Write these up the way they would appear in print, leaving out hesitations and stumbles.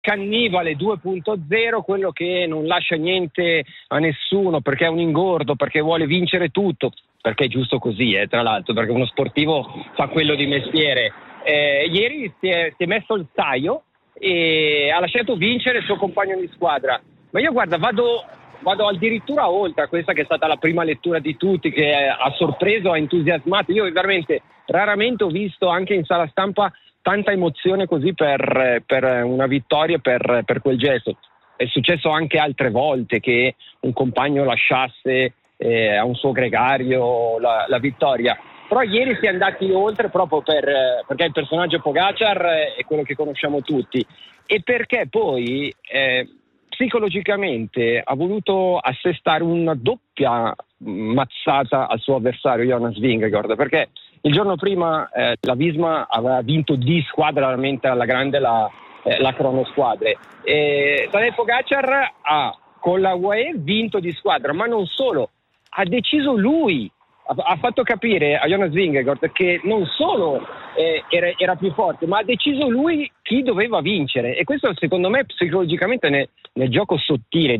cannibale 2.0, quello che non lascia niente a nessuno perché è un ingordo, perché vuole vincere tutto, perché è giusto così, tra l'altro, perché uno sportivo fa quello di mestiere. Ieri si è messo il saio e ha lasciato vincere il suo compagno di squadra. Ma io guarda, vado addirittura oltre a questa che è stata la prima lettura di tutti, che ha sorpreso, ha entusiasmato. Io veramente raramente ho visto anche in sala stampa tanta emozione così per una vittoria, per quel gesto. È successo anche altre volte che un compagno lasciasse a un suo gregario la vittoria. Però ieri si è andati oltre proprio perché il personaggio Pogačar è quello che conosciamo tutti e perché poi psicologicamente ha voluto assestare una doppia mazzata al suo avversario Jonas Vingegaard, perché il giorno prima la Visma aveva vinto di squadra veramente alla grande la cronosquadre. Tadej Pogačar ha con la UAE vinto di squadra, ma non solo, ha deciso lui. Ha fatto capire a Jonas Vingegaard che non solo era più forte, ma ha deciso lui chi doveva vincere, e questo secondo me psicologicamente nel gioco sottile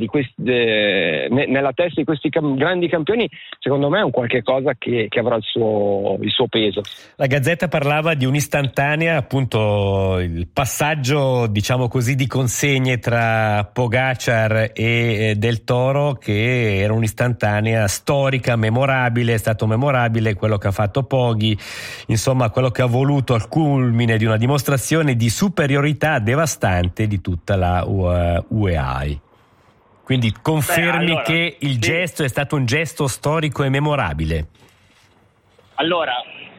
nella testa di questi grandi campioni, secondo me è un qualche cosa che avrà il suo peso. La Gazzetta parlava di un'istantanea, appunto il passaggio diciamo così di consegne tra Pogačar e Del Toro, che era un'istantanea storica, memorabile. È stato memorabile quello che ha fatto Poggi, insomma quello che ha voluto al culmine di una dimostrazione di superiorità devastante di tutta la UAE. Quindi confermi che il gesto è stato un gesto storico e memorabile? Allora,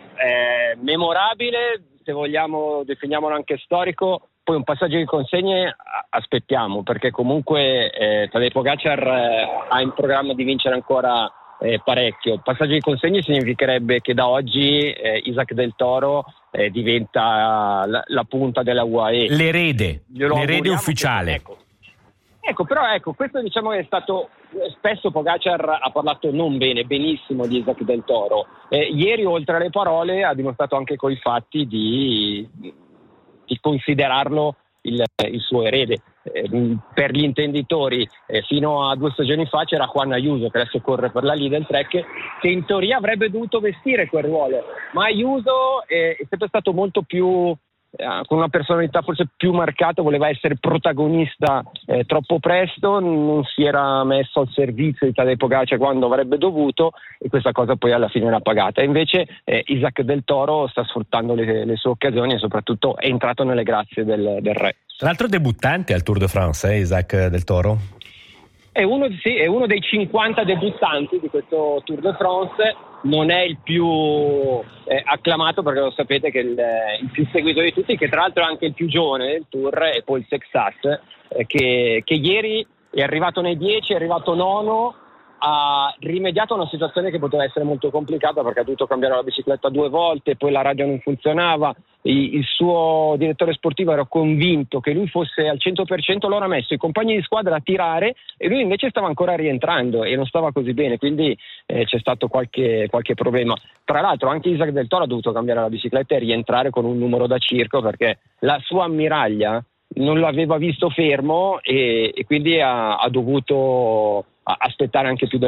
memorabile, se vogliamo definiamolo anche storico, poi un passaggio di consegne aspettiamo, perché comunque Tadej Pogačar ha in programma di vincere ancora parecchio. Passaggio di consegne significherebbe che da oggi Isaac Del Toro diventa la punta della UAE. L'erede ufficiale. Però questo diciamo che è stato, spesso Pogačar ha parlato non bene, benissimo di Isaac Del Toro. Ieri oltre alle parole ha dimostrato anche coi fatti di considerarlo il suo erede. Per gli intenditori, fino a 2 stagioni fa c'era Juan Ayuso, che adesso corre per la Lidl Trek, che in teoria avrebbe dovuto vestire quel ruolo, ma Ayuso è sempre stato molto più con una personalità forse più marcata, voleva essere protagonista troppo presto, non si era messo al servizio di Tadej Pogačar quando avrebbe dovuto, e questa cosa poi alla fine l'ha pagata. E invece Isaac Del Toro sta sfruttando le sue occasioni e soprattutto è entrato nelle grazie del re. Tra l'altro debuttante al Tour de France, Isaac Del Toro? È uno dei 50 debuttanti di questo Tour de France. Non è il più acclamato, perché lo sapete che il più seguito di tutti, che tra l'altro è anche il più giovane del Tour, è Paul Sexas, che ieri è arrivato nei 10, è arrivato nono, ha rimediato a una situazione che poteva essere molto complicata perché ha dovuto cambiare la bicicletta 2 volte, poi la radio non funzionava, il suo direttore sportivo era convinto che lui fosse al 100%, allora ha messo i compagni di squadra a tirare e lui invece stava ancora rientrando e non stava così bene, quindi c'è stato qualche problema. Tra l'altro anche Isaac Del Toro ha dovuto cambiare la bicicletta e rientrare con un numero da circo, perché la sua ammiraglia non l'aveva visto fermo e quindi ha dovuto aspettare anche più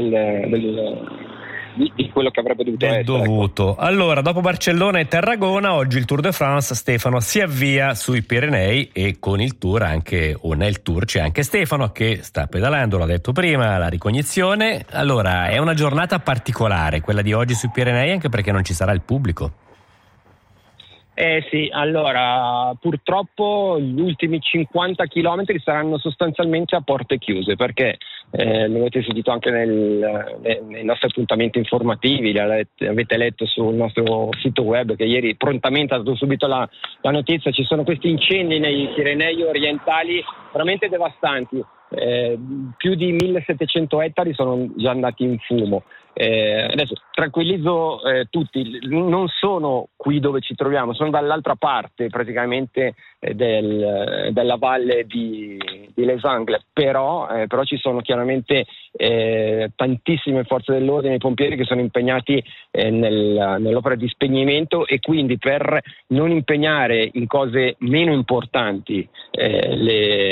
di quello che avrebbe dovuto essere. Ecco. Allora, dopo Barcellona e Tarragona, oggi il Tour de France, Stefano, si avvia sui Pirenei, e con il Tour nel Tour c'è anche Stefano che sta pedalando, l'ho detto prima, la ricognizione. Allora, è una giornata particolare quella di oggi sui Pirenei, anche perché non ci sarà il pubblico. Sì, allora purtroppo gli ultimi 50 chilometri saranno sostanzialmente a porte chiuse, perché l'avete sentito anche nei nostri appuntamenti informativi, avete letto sul nostro sito web che ieri prontamente ha dato subito la notizia. Ci sono questi incendi nei Pirenei orientali veramente devastanti. Più di 1700 ettari sono già andati in fumo. Adesso tranquillizzo tutti, non sono qui dove ci troviamo, sono dall'altra parte praticamente della valle di di Les Angles, però ci sono chiaramente tantissime forze dell'ordine e pompieri che sono impegnati nell'opera di spegnimento, e quindi per non impegnare in cose meno importanti